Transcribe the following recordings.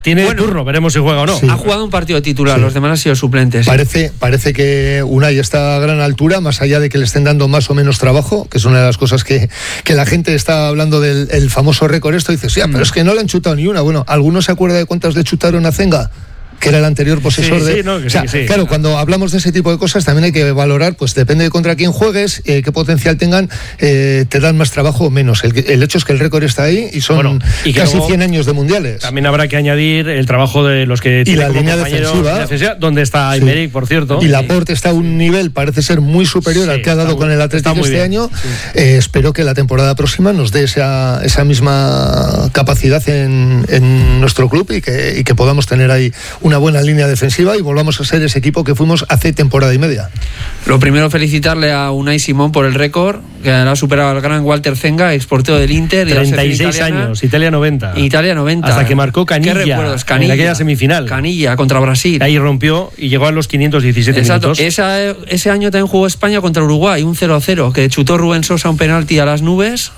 Tiene turno, veremos si juega o no. Sí. Ha jugado un partido titular, los demás han sido suplentes. Parece que Unai está a gran altura, más allá de que le estén dando más o menos trabajo, que es una de las cosas que la gente está hablando del famoso récord esto, y dice, sí, pero es que no le han chutado ni una. Bueno, ¿alguno se acuerda de cuántas le chutaron a Zenga? Que era el anterior posesor Claro, cuando hablamos de ese tipo de cosas también hay que valorar, pues depende de contra quién juegues, qué potencial tengan, te dan más trabajo o menos. El hecho es que el récord está ahí y son casi 100 años de mundiales. También habrá que añadir el trabajo de los que tienen como compañeros defensiva, donde está Aymeric, por cierto. Y Laporte está a un nivel, parece ser muy superior al que ha dado con el Atlético este año. Espero que la temporada próxima nos dé esa misma capacidad en nuestro club y que podamos tener ahí una buena línea defensiva y volvamos a ser ese equipo que fuimos hace temporada y media. Lo primero, felicitarle a Unai Simón por el récord, que ha superado al gran Walter Zenga, exportero del Inter. 36 años, Italia 90. Hasta que marcó Canilla. ¿Qué recuerdos? En aquella semifinal. Canilla contra Brasil. Ahí rompió y llegó a los 517 minutos. Ese año también jugó España contra Uruguay, un 0-0, que chutó Rubén Sosa un penalti a las nubes.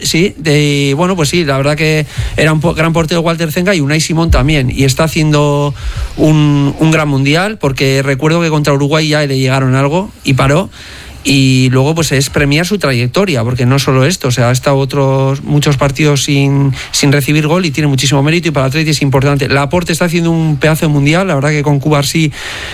La verdad que era un gran portero Walter Zenga, y Unai Simón también. Y está haciendo un gran mundial, porque recuerdo que contra Uruguay ya le llegaron algo y paró. Y luego pues es premiar su trayectoria, porque no solo esto, o sea, ha estado muchos partidos sin recibir gol y tiene muchísimo mérito, y para el Atleti es importante. Laporte está haciendo un pedazo de mundial, la verdad que con Cuba sí,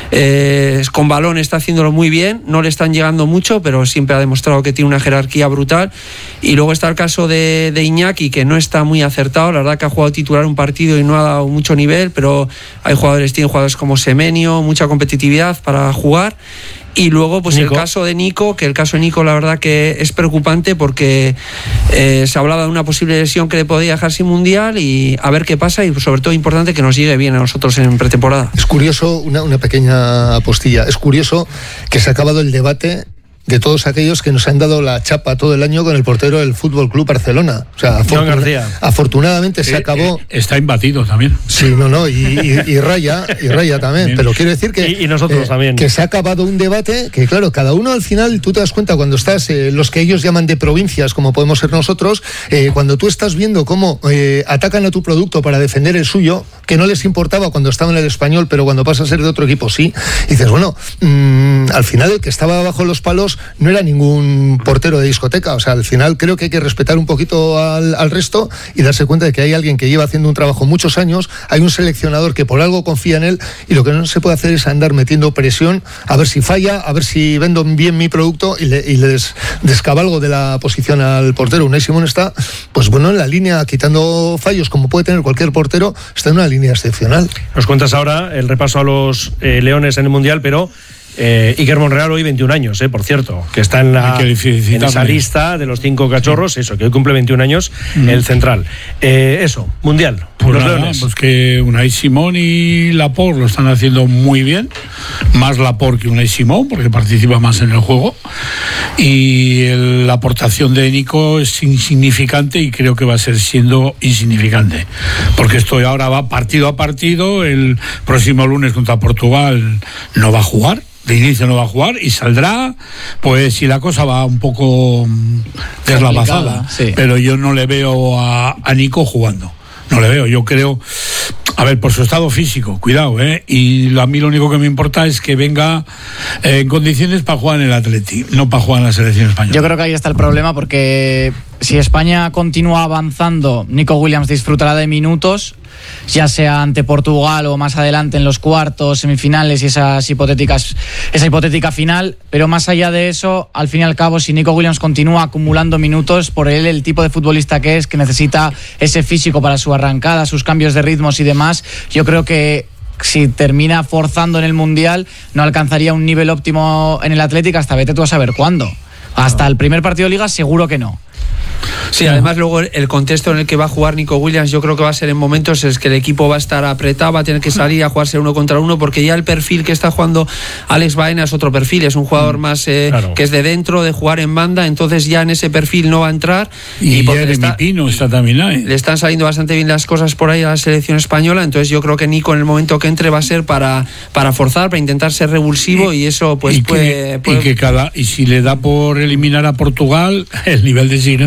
con balón está haciéndolo muy bien, no le están llegando mucho, pero siempre ha demostrado que tiene una jerarquía brutal. Y luego está el caso de Iñaki, que no está muy acertado, la verdad que ha jugado titular un partido y no ha dado mucho nivel, pero tiene jugadores como Semenyo, mucha competitividad para jugar. Y luego pues Nico. El caso de Nico la verdad que es preocupante, porque se hablaba de una posible lesión que le podía dejar sin mundial, y a ver qué pasa, y sobre todo importante que nos llegue bien a nosotros en pretemporada. Es curioso, una pequeña apostilla, es curioso que se ha acabado el debate de todos aquellos que nos han dado la chapa todo el año con el portero del Fútbol Club Barcelona. O sea, afortunadamente se acabó. Está imbatido también. Sí, y Raya también. Pero quiero decir que y nosotros también. Que se ha acabado un debate que, claro, cada uno al final, tú te das cuenta cuando estás, los que ellos llaman de provincias, como podemos ser nosotros, cuando tú estás viendo cómo atacan a tu producto para defender el suyo, que no les importaba cuando estaba en el Español, pero cuando pasa a ser de otro equipo sí, y dices, bueno, al final el que estaba bajo los palos no era ningún portero de discoteca. O sea, al final creo que hay que respetar un poquito al resto y darse cuenta de que hay alguien que lleva haciendo un trabajo muchos años, hay un seleccionador que por algo confía en él, y lo que no se puede hacer es andar metiendo presión a ver si falla, a ver si vendo bien mi producto y les descabalgo de la posición al portero. Unai Simón está, pues bueno, en la línea, quitando fallos como puede tener cualquier portero, está en una línea excepcional. Nos cuentas ahora el repaso a los leones en el Mundial, pero Iker Monreal hoy 21 años, por cierto, que está en esa lista de los 5 cachorros, que hoy cumple 21 años, el central. Mundial, los leones. Pues que Unai Simón y Laporte lo están haciendo muy bien, más Laporte que Unai Simón, porque participa más en el juego, y la aportación de Nico es insignificante, y creo que va a ser siendo insignificante, porque esto ahora va partido a partido. El próximo lunes contra Portugal no va a jugar, de inicio no va a jugar, y saldrá, pues si la cosa va un poco deslavazada, sí. Pero yo no le veo a Nico jugando, no le veo. Yo creo, a ver, por su estado físico, cuidado, y a mí lo único que me importa es que venga en condiciones para jugar en el Atleti, no para jugar en la selección española. Yo creo que ahí está el problema, porque si España continúa avanzando, Nico Williams disfrutará de minutos, ya sea ante Portugal o más adelante en los cuartos, semifinales y esa hipotética final. Pero más allá de eso, al fin y al cabo, si Nico Williams continúa acumulando minutos, por él, el tipo de futbolista que es, que necesita ese físico para su arrancada, sus cambios de ritmos y demás, yo creo que si termina forzando en el Mundial, no alcanzaría un nivel óptimo en el Atlético hasta vete tú a saber cuándo. Hasta el primer partido de Liga seguro que no. Sí, además luego el contexto en el que va a jugar Nico Williams, yo creo que va a ser en momentos en que el equipo va a estar apretado, va a tener que salir a jugarse 1 contra 1, porque ya el perfil que está jugando Alex Baena es otro perfil, es un jugador más que es de dentro, de jugar en banda, entonces ya en ese perfil no va a entrar. Y Jeremy Pino está también ahí. Le están saliendo bastante bien las cosas por ahí a la selección española, entonces yo creo que Nico en el momento que entre va a ser para forzar, para intentar ser revulsivo, y eso pues y si le da por eliminar a Portugal, el nivel de exigencia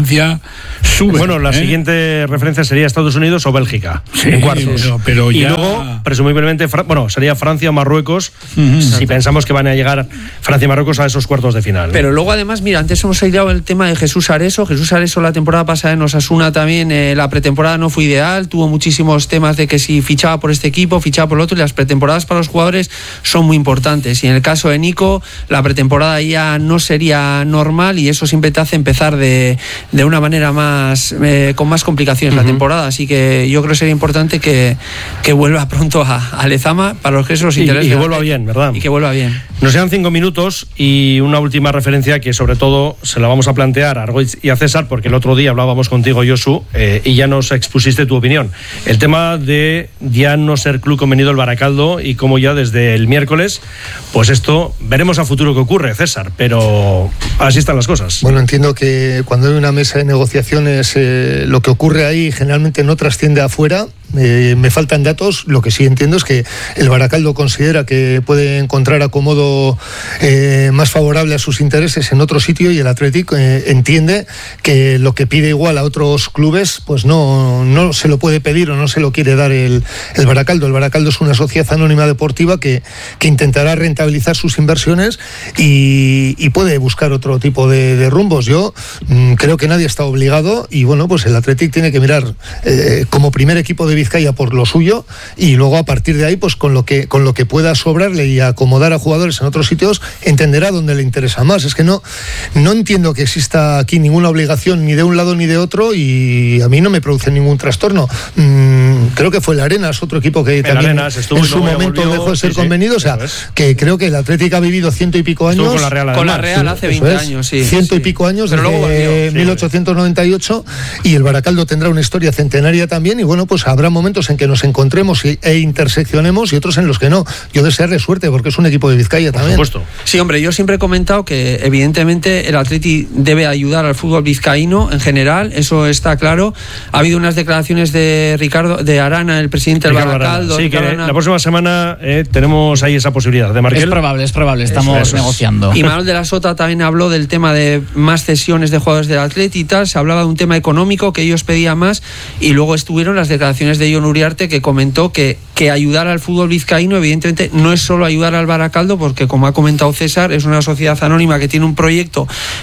sube. Bueno, la siguiente referencia sería Estados Unidos o Bélgica, en cuartos. Pero y ya... luego, presumiblemente, sería Francia o Marruecos, si pensamos que van a llegar Francia y Marruecos a esos cuartos de final. Pero luego, además, mira, antes hemos aislado el tema de Jesús Areso. Jesús Areso la temporada pasada en Osasuna también, la pretemporada no fue ideal, tuvo muchísimos temas de que si fichaba por este equipo, fichaba por el otro, y las pretemporadas para los jugadores son muy importantes. Y en el caso de Nico, la pretemporada ya no sería normal y eso siempre te hace empezar de una manera más con más complicaciones la temporada. Así que yo creo que sería importante que vuelva pronto a Lezama para los que eso nos interesa. Y que vuelva bien, ¿verdad? Y que vuelva bien. Nos quedan 5 minutos y una última referencia que sobre todo se la vamos a plantear a Argoiz y a César, porque el otro día hablábamos contigo, Josu, y ya nos expusiste tu opinión. El tema de ya no ser club convenido el Baracaldo y cómo ya desde el miércoles, pues esto veremos a futuro qué ocurre, César, pero así están las cosas. Bueno, entiendo que cuando hay una mesa de negociaciones lo que ocurre ahí generalmente no trasciende afuera. Me faltan datos. Lo que sí entiendo es que el Baracaldo considera que puede encontrar acomodo más favorable a sus intereses en otro sitio, y el Athletic entiende que lo que pide igual a otros clubes pues no se lo puede pedir o no se lo quiere dar el Baracaldo. El Baracaldo es una sociedad anónima deportiva que intentará rentabilizar sus inversiones y puede buscar otro tipo de rumbos. Yo creo que nadie está obligado, y bueno, pues el Athletic tiene que mirar como primer equipo de Vizcaya por lo suyo, y luego a partir de ahí pues con lo que pueda sobrarle y acomodar a jugadores en otros sitios, entenderá dónde le interesa más. Es que no entiendo que exista aquí ninguna obligación ni de un lado ni de otro, y a mí no me produce ningún trastorno. Creo que fue el Arenas, otro equipo que también en su momento dejó de ser convenido. O sea, que creo que el Atlético ha vivido 100 y pico años con la Real hace 20 años, sí. 100 y pico años, desde 1898, y el Baracaldo tendrá una historia centenaria también, y bueno, pues habrá momentos en que nos encontremos e interseccionemos y otros en los que no. Yo desearle suerte porque es un equipo de Vizcaya también. Por supuesto. Sí, hombre, yo siempre he comentado que evidentemente el Atleti debe ayudar al fútbol vizcaíno en general, eso está claro. Ha habido unas declaraciones de Arana, el presidente del Baracaldo. Sí, que la próxima semana tenemos ahí esa posibilidad de Markel. Es probable, estamos negociando. Y Manuel de la Sota también habló del tema de más cesiones de jugadores del Atleti y tal, se hablaba de un tema económico que ellos pedían más, y luego estuvieron las declaraciones de Jon Uriarte, que comentó que ayudar al fútbol vizcaíno evidentemente no es solo ayudar al Baracaldo, porque como ha comentado César, es una sociedad anónima que tiene un proyecto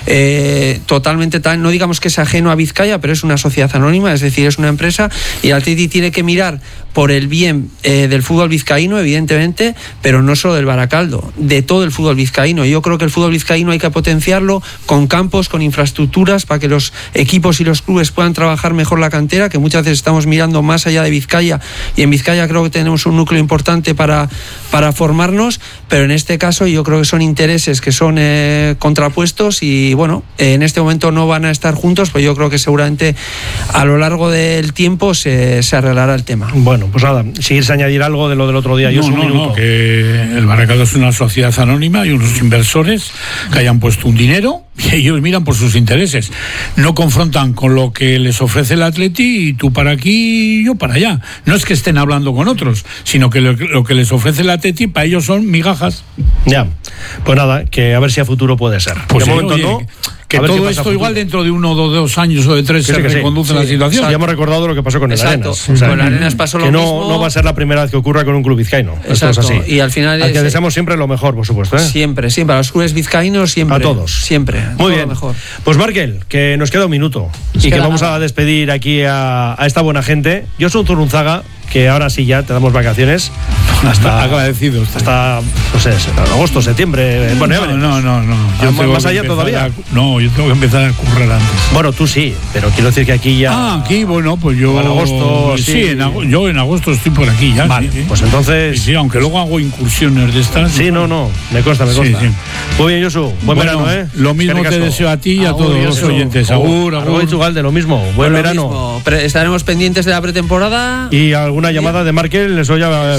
totalmente no digamos que es ajeno a Vizcaya, pero es una sociedad anónima, es decir, es una empresa, y el Atleti tiene que mirar por el bien del fútbol vizcaíno, evidentemente, pero no solo del Baracaldo, de todo el fútbol vizcaíno. Yo creo que el fútbol vizcaíno hay que potenciarlo con campos, con infraestructuras, para que los equipos y los clubes puedan trabajar mejor la cantera, que muchas veces estamos mirando más allá de Vizcaya, y en Vizcaya creo que tenemos un núcleo importante para formarnos, pero en este caso yo creo que son intereses que son contrapuestos, y bueno, en este momento no van a estar juntos, pues yo creo que seguramente a lo largo del tiempo se arreglará el tema. Bueno, pues nada, si quieres añadir algo de lo del otro día. No, que el Baracaldo es una sociedad anónima y unos inversores que hayan puesto un dinero y ellos miran por sus intereses. No confrontan con lo que les ofrece el Atleti y tú para aquí y yo para allá. No es que estén hablando con otros, sino que lo que les ofrece el Atleti para ellos son migajas. Ya, pues nada, que a ver si a futuro puede ser. Pues de momento no. Que todo esto igual dentro de 1 o 2 años o de 3 se reconduce la situación. Ya hemos recordado lo que pasó con el Arenas. O sea, con el Arenas pasó lo mismo. No va a ser la primera vez que ocurra con un club vizcaíno. Esto es así. Y al final que deseamos siempre lo mejor, por supuesto. Siempre. A los clubes vizcaínos siempre. A todos. Siempre. Muy bien. Mejor. Pues Markel, que nos queda un minuto. Y que vamos a despedir aquí a esta buena gente. Yo soy Zurunzaga, que ahora sí ya te damos vacaciones. Hasta agradecido. Hasta, no sé, agosto, septiembre. Bueno, ya veremos. No. ¿Más allá todavía? Yo tengo que empezar a currar antes. Bueno, tú sí, pero quiero decir que aquí ya. Aquí, bueno, pues yo. En agosto. Sí, yo en agosto estoy por aquí ya. Vale, sí. Pues entonces. Sí, aunque luego hago incursiones de estas. Sí, no, me consta. Sí. Muy bien, Josu. Buen verano, ¿eh? Lo mismo te deseo a ti y a todos los oyentes. Agur. Chugalde, lo mismo. Buen verano. Estaremos pendientes de la pretemporada. Y alguna llamada de Markel, eso ya depende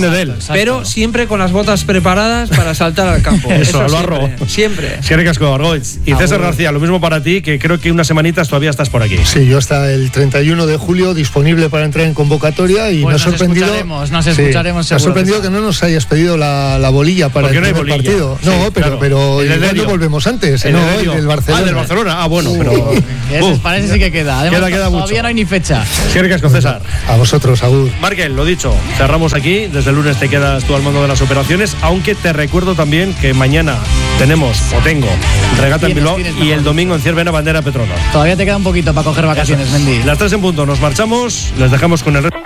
depende de él. Pero siempre con las botas preparadas para saltar al campo. Eso, Alvaro. Siempre. Qué ricasco, Argoitz. Y César García, lo mismo para ti, que creo que unas semanitas todavía estás por aquí. Sí, yo hasta el 31 de julio disponible para entrar en convocatoria y me ha sorprendido. Nos escucharemos me ha sorprendido que no nos hayas pedido la bolilla para el primer partido. Sí, no, pero ¿cuándo volvemos antes? El del Barcelona. Del Barcelona. Bueno, pero. Parece sí que queda. Además, queda todavía mucho. no hay ni fecha. Qué ricasco, César. A vosotros, Agur. Markel, lo dicho, cerramos aquí. Desde el lunes te quedas tú al mando de las operaciones, aunque te recuerdo también que mañana tengo regata en Bilbao y el domingo en Ciervena bandera Petronas. Todavía te queda un poquito para coger vacaciones, Mendy. Las 3 en punto, nos marchamos, les dejamos con el resto.